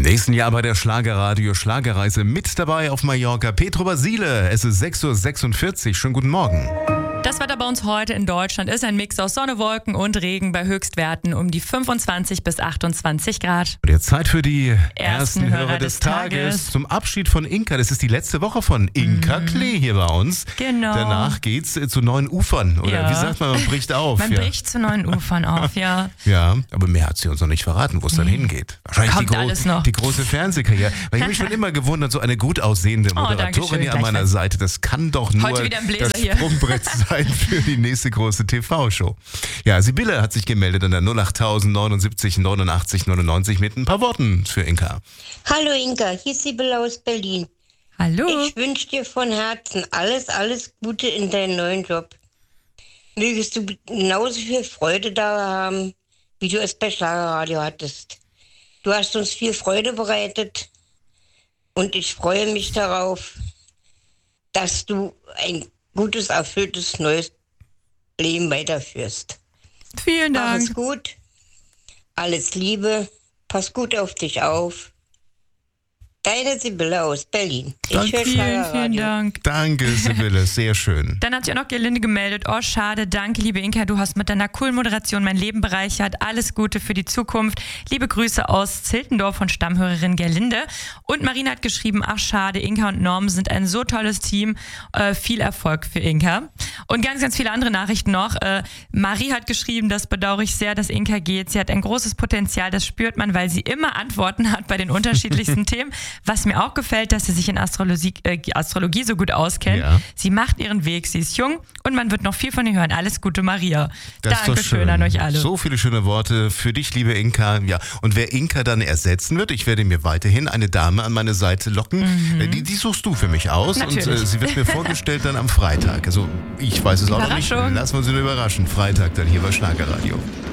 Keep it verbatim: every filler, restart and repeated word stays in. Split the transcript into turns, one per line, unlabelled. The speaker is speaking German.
nächsten Jahr bei der Schlagerradio Schlagerreise mit dabei auf Mallorca Petro Basile. Es ist sechs Uhr sechsundvierzig. Schönen guten Morgen.
Das Wetter bei uns heute in Deutschland ist ein Mix aus Sonne, Wolken und Regen bei Höchstwerten um die fünfundzwanzig bis achtundzwanzig Grad.
Und jetzt Zeit für die ersten,
Ersten
Hörer,
Hörer
des,
des
Tages.
Tages.
Zum Abschied von Inka. Das ist die letzte Woche von Inka Klee hier bei uns.
Genau.
Danach geht's äh, zu neuen Ufern. Oder
Ja.
wie sagt man, man bricht auf.
Man
ja.
bricht zu neuen Ufern auf, ja.
Ja, aber mehr hat sie uns noch nicht verraten, wo es dann hingeht. Wahrscheinlich
Kommt
die, gro-
alles noch.
die große Fernsehkarriere. Weil ich habe mich schon immer gewundert, so eine gut aussehende
Oh,
Moderatorin
Dankeschön,
hier an meiner
gleichfalls.
Seite, das kann doch nur
Heute wieder ein Bläser
das
hier.
Sprungbrett sein für die nächste große T V-Show. Ja, Sibylle hat sich gemeldet an der null acht neunundsiebzig neunundachtzig neunundneunzig mit ein paar Worten für Inka.
Hallo Inka, hier ist Sibylle aus Berlin.
Hallo.
Ich wünsche dir von Herzen alles, alles Gute in deinem neuen Job. Mögest du genauso viel Freude da haben, wie du es bei Schlagerradio hattest. Du hast uns viel Freude bereitet und ich freue mich darauf, dass du ein gutes, erfülltes, neues Leben weiterführst.
Vielen
Mach es
Dank.
gut, alles Liebe, pass gut auf dich auf. Deine Sibylle aus Berlin. Ich
Danke.
höre
Vielen, vielen
Schlagerradio.
Dank.
Danke, Sibylle, sehr schön.
Dann hat sich auch noch Gerlinde gemeldet. Oh, schade. Danke, liebe Inka. Du hast mit deiner coolen Moderation mein Leben bereichert. Alles Gute für die Zukunft. Liebe Grüße aus Ziltendorf von Stammhörerin Gerlinde. Und Marina hat geschrieben, ach schade, Inka und Norm sind ein so tolles Team. Äh, viel Erfolg für Inka. Und ganz, ganz viele andere Nachrichten noch. Äh, Marie hat geschrieben, das bedauere ich sehr, dass Inka geht. Sie hat ein großes Potenzial, das spürt man, weil sie immer Antworten hat bei den unterschiedlichsten Themen. Was mir auch gefällt, dass sie sich in Astrologie, äh, Astrologie so gut auskennt.
Ja.
Sie macht ihren Weg, sie ist jung und man wird noch viel von ihr hören. Alles Gute, Maria.
Das ist doch
Dankeschön
schön.
an euch alle.
So viele schöne Worte für dich, liebe Inka. Ja, und wer Inka dann ersetzen wird, ich werde mir weiterhin eine Dame an meine Seite locken. Mhm. Die, die suchst du für mich aus.
Natürlich.
Und äh, sie wird mir vorgestellt dann am Freitag. Also ich weiß es auch noch nicht.
Überraschung.
Lassen wir uns überraschen. Freitag dann hier bei Schlagerradio.